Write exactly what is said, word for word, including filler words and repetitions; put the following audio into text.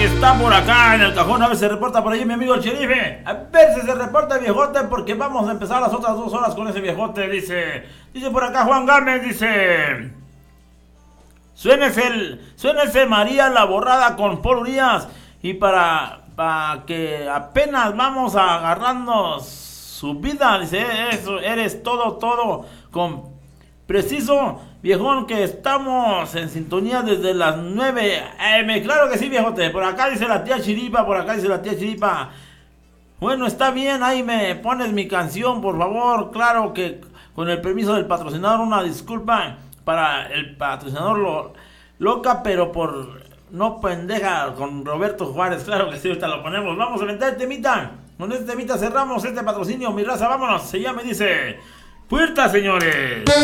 que está por acá en el cajón. A ver si se reporta por ahí mi amigo el sheriff. A ver si se reporta el viejote, porque vamos a empezar las otras dos horas con ese viejote. Dice, dice por acá Juan Gámez, dice... Suénese el, suénese María la borrada con Paul Urias. Y para, para que apenas vamos agarrando su vida, dice, eso, eres todo, todo con preciso, viejón, que estamos en sintonía desde las nueve eme. Claro que sí, viejote. Por acá dice la tía Chiripa, por acá dice la tía Chiripa. Bueno, está bien, ahí me pones mi canción, por favor. Claro que con el permiso del patrocinador, una disculpa para el patrocinador lo, loca, pero por no pendeja con Roberto Juárez. Claro que sí, ahorita lo ponemos. Vamos a aventar el temita. Con este temita cerramos este patrocinio, mi raza, vámonos. Se llama, dice, puerta, señores.